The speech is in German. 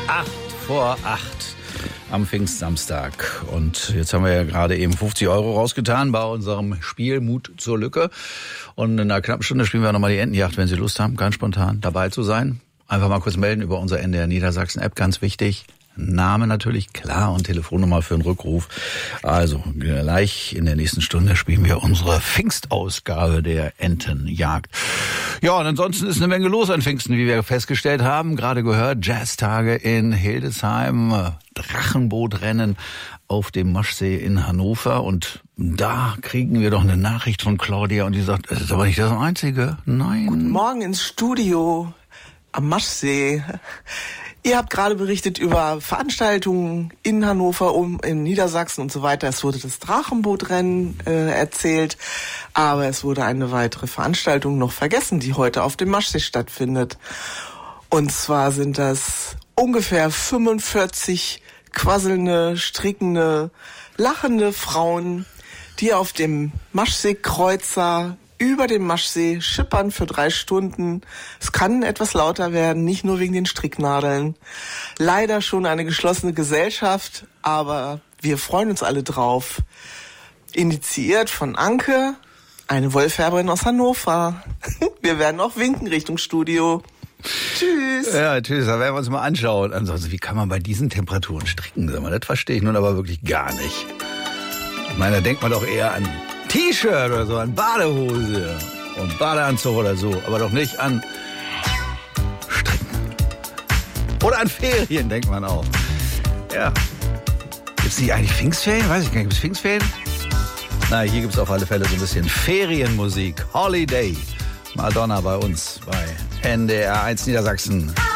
8:08 am Pfingstsamstag. Und jetzt haben wir ja gerade eben 50 € rausgetan bei unserem Spiel Mut zur Lücke. Und in einer knappen Stunde spielen wir nochmal die Entenjagd, wenn Sie Lust haben, ganz spontan dabei zu sein. Einfach mal kurz melden über unser NDR Niedersachsen-App, ganz wichtig. Name natürlich, klar, und Telefonnummer für einen Rückruf. Also gleich in der nächsten Stunde spielen wir unsere Pfingstausgabe der Entenjagd. Ja, und ansonsten ist eine Menge los an Pfingsten, wie wir festgestellt haben. Gerade gehört, Jazztage in Hildesheim, Drachenbootrennen auf dem Maschsee in Hannover. Und da kriegen wir doch eine Nachricht von Claudia und die sagt, das ist aber nicht das Einzige. Nein. Guten Morgen ins Studio am Maschsee. Ihr habt gerade berichtet über Veranstaltungen in Hannover, in Niedersachsen und so weiter. Es wurde das Drachenbootrennen erzählt, aber es wurde eine weitere Veranstaltung noch vergessen, die heute auf dem Maschsee stattfindet. Und zwar sind das ungefähr 45 quasselnde, strickende, lachende Frauen, die auf dem Maschseekreuzer über dem Maschsee schippern für 3 Stunden. Es kann etwas lauter werden, nicht nur wegen den Stricknadeln. Leider schon eine geschlossene Gesellschaft, aber wir freuen uns alle drauf. Initiiert von Anke, eine Wollfärberin aus Hannover. Wir werden auch winken Richtung Studio. Tschüss. Ja, tschüss, da werden wir uns mal anschauen. Ansonsten, wie kann man bei diesen Temperaturen stricken? Sag mal, das verstehe ich nun aber wirklich gar nicht. Ich meine, da denkt man doch eher an T-Shirt oder so, an Badehose und Badeanzug oder so, aber doch nicht an Stricken. Oder an Ferien, denkt man auch. Ja. Gibt's nicht eigentlich Pfingstferien? Weiß ich gar nicht. Gibt's Pfingstferien? Na, hier gibt's auf alle Fälle so ein bisschen Ferienmusik. Holiday. Madonna bei uns, bei NDR 1 Niedersachsen.